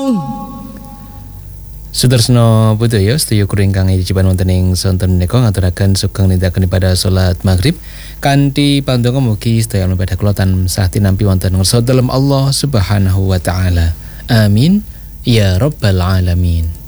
Sudarsno Budaya sedaya kula ingkang ijiban wonten ing sonten menika ngaturaken sugeng nindakaken ibadah salat maghrib kanthi pandonga mugi sedaya ibadah kula tansah tinampi wonten ngarsa dalem Allah Subhanahu wa taala. Amin ya rabbal alamin.